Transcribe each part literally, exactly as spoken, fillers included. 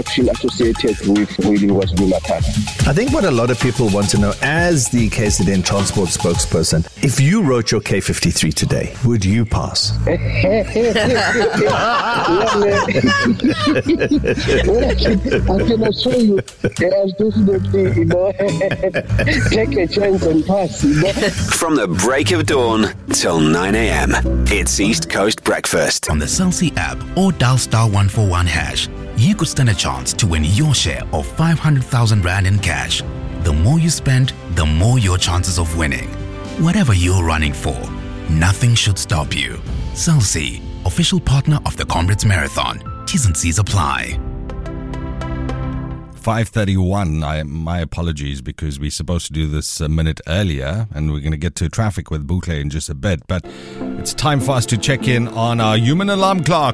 feel associated with really KwaZulu-Natal. I think what a lot of people want to know, as the K Z N transport spokesperson, if you wrote your K fifty-three today, would you pass? Well, I can, I can assure you, there's definitely, you know, take a chance and pass, you know. From the break of dawn till nine a.m, it's East Coast Breakfast. On the Cell C app or dial star one four one hash, you could stand a chance to win your share of five hundred thousand rand in cash. The more you spend, the more your chances of winning. Whatever you're running for, nothing should stop you. Cell C, official partner of the Comrades Marathon. T's and C's apply. five thirty-one, I, my apologies, because we're supposed to do this a minute earlier and we're going to get to traffic with Bukle in just a bit. But it's time for us to check in on our human alarm clock.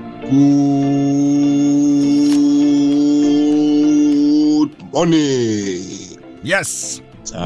Good morning. Yes.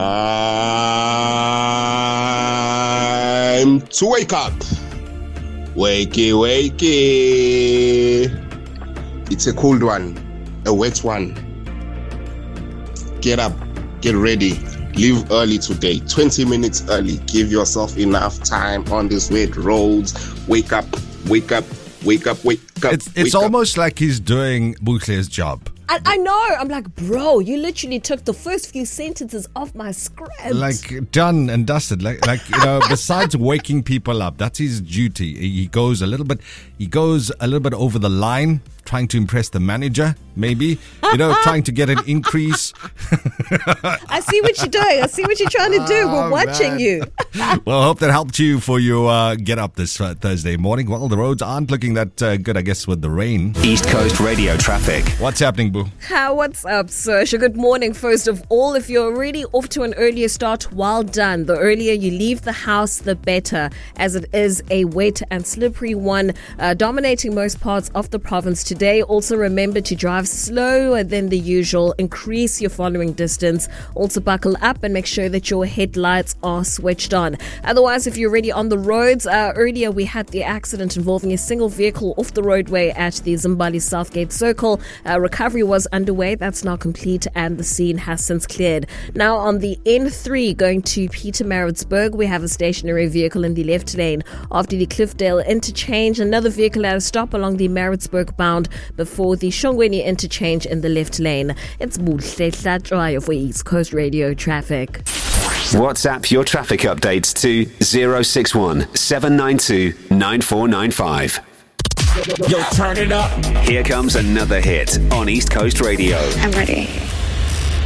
Time to wake up. Wakey, wakey. It's a cold one, a wet one. Get up, get ready. Leave early today, twenty minutes early. Give yourself enough time on these wet roads. Wake up, wake up, wake up, wake up. It's, it's wake almost up. like he's doing Bukle's job. I, I know. I'm like, bro, you literally took the first few sentences off my script. Like done and dusted. Like, like you know, besides waking people up, that's his duty. He goes a little bit, he goes a little bit over the line, trying to impress the manager, maybe, you know, trying to get an increase. I see what you're doing. I see what you're trying to do. Oh, We're watching man. you. Well, I hope that helped you for your uh, get up this uh, Thursday morning. Well, the roads aren't looking that uh, good, I guess, with the rain. East Coast Radio traffic. What's happening, Boo? Hi, what's up, Saoirse? Good morning. First of all, if you're already off to an earlier start, well done. The earlier you leave the house, the better, as it is a wet and slippery one uh, dominating most parts of the province today. Also, remember to drive slower than the usual. Increase your following distance. Also, buckle up and make sure that your headlights are switched on. Otherwise, if you're already on the roads, uh, earlier we had the accident involving a single vehicle off the roadway at the Zimbali Southgate Circle. Uh, recovery was underway. That's now complete and the scene has since cleared. Now on the N three going to Pietermaritzburg, we have a stationary vehicle in the left lane. After the Cliffdale interchange, another vehicle at a stop along the Maritzburg bound before the Shongweni interchange in the left lane. It's Buhle Hlatshwayo for East Coast Radio traffic. WhatsApp your traffic updates to zero six one seven nine two nine four nine five. Yo, turn it up. Here comes another hit on East Coast Radio. I'm ready.